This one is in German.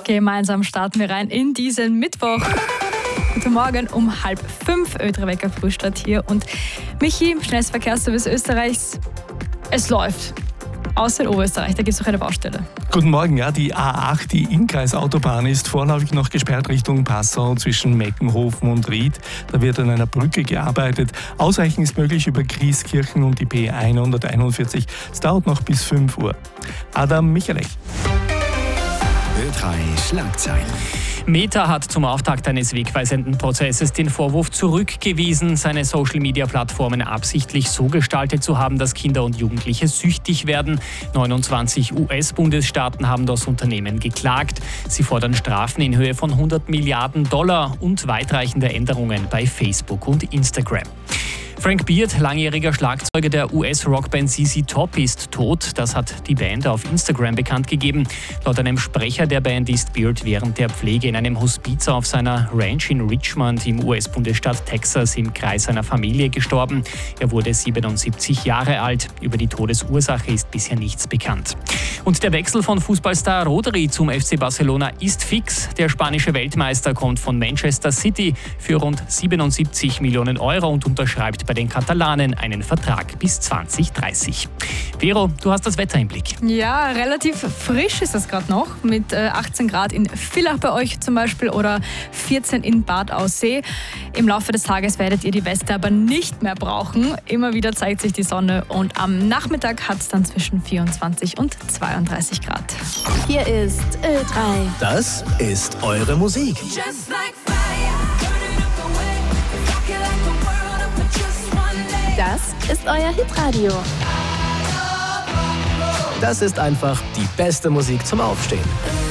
Gemeinsam starten wir rein in diesen Mittwoch. Guten Morgen um 4:30 Ö3 Wecker Frühstart hier. Und Michi, schnellstes Verkehrsservice Österreichs. Es läuft. Außer in Oberösterreich, da gibt es noch eine Baustelle. Guten Morgen, ja, die A8, die Innkreisautobahn, ist vorläufig noch gesperrt Richtung Passau zwischen Meckenhofen und Ried. Da wird an einer Brücke gearbeitet. Ausweichen ist möglich über Grieskirchen und die P141. Es dauert noch bis 5 Uhr. Adam Michalech. Ö3 Schlagzeilen. Meta hat zum Auftakt eines wegweisenden Prozesses den Vorwurf zurückgewiesen, seine Social-Media-Plattformen absichtlich so gestaltet zu haben, dass Kinder und Jugendliche süchtig werden. 29 US-Bundesstaaten haben das Unternehmen geklagt. Sie fordern Strafen in Höhe von $100 Milliarden und weitreichende Änderungen bei Facebook und Instagram. Frank Beard, langjähriger Schlagzeuger der US-Rockband ZZ Top, ist tot. Das hat die Band auf Instagram bekannt gegeben. Laut einem Sprecher der Band ist Beard während der Pflege in einem Hospiz auf seiner Ranch in Richmond im US-Bundesstaat Texas im Kreis seiner Familie gestorben. Er wurde 77 Jahre alt. Über die Todesursache ist bisher nichts bekannt. Und der Wechsel von Fußballstar Rodri zum FC Barcelona ist fix. Der spanische Weltmeister kommt von Manchester City für rund 77 Millionen Euro und unterschreibt bei den Katalanen einen Vertrag bis 2030. Vero, du hast das Wetter im Blick. Ja, relativ frisch ist es gerade noch, mit 18 Grad in Villach bei euch zum Beispiel oder 14 in Bad Aussee. Im Laufe des Tages werdet ihr die Weste aber nicht mehr brauchen. Immer wieder zeigt sich die Sonne und am Nachmittag hat es dann zwischen 24 und 32 Grad. Hier ist Ö3. Das ist eure Musik. Das ist euer Hitradio. Das ist einfach die beste Musik zum Aufstehen.